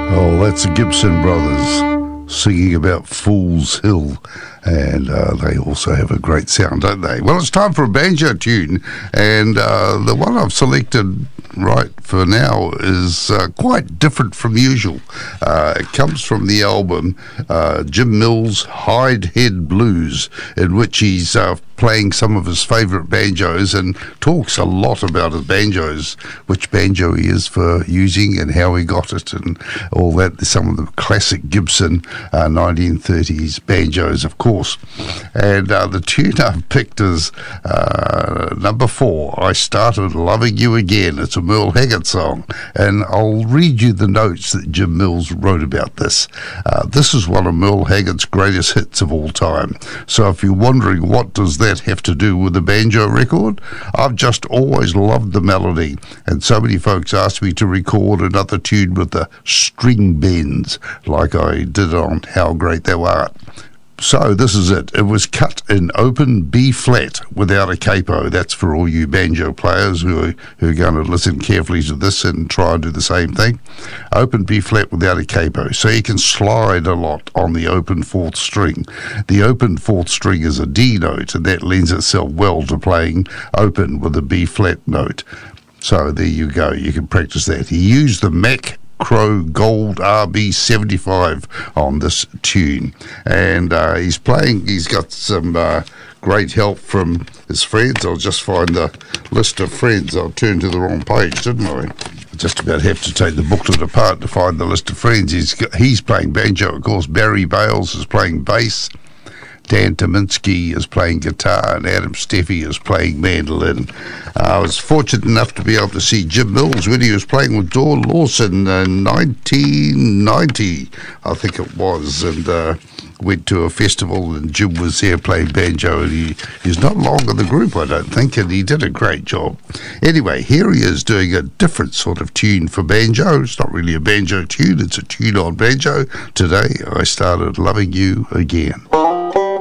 Oh, that's the Gibson Brothers singing about Fool's Hill. And they also have a great sound, don't they? Well, it's time for a banjo tune. And the one I've selected right for now is quite different from usual. It comes from the album Jim Mills' Hide Head Blues, in which he's playing some of his favourite banjos and talks a lot about his banjos, which banjo he is for using and how he got it and all that. Some of the classic Gibson 1930s banjos, of course. And the tune I've picked is number 4, I Started Loving You Again. It's a Merle Haggard song, and I'll read you the notes that Jim Mills wrote about this. This is one of Merle Haggard's greatest hits of all time. So if you're wondering what does that have to do with the banjo record, I've just always loved the melody, and so many folks asked me to record another tune with the string bends like I did on How Great Thou Art. So this is it. It was cut in open B flat without a capo. That's for all you banjo players who are going to listen carefully to this and try and do the same thing. Open B flat without a capo. So you can slide a lot on the open 4th string. The open 4th string is a D note, and that lends itself well to playing open with a B flat note. So there you go. You can practice that. He used the Mac Crow Gold RB75 on this tune, and he's got some great help from his friends. I'll just find the list of friends. I'll turn to the wrong page, didn't I? Just about have to take the booklet apart to find the list of friends. He's playing banjo, of course. Barry Bales is playing bass, Dan Tominski is playing guitar, and Adam Steffi is playing mandolin. I was fortunate enough to be able to see Jim Mills when he was playing with Dawn Lawson in 1990, I think it was, and went to a festival, and Jim was there playing banjo, and he's not long in the group, I don't think, and he did a great job. Anyway, here he is doing a different sort of tune for banjo. It's not really a banjo tune, it's a tune on banjo. Today, I Started Loving You Again.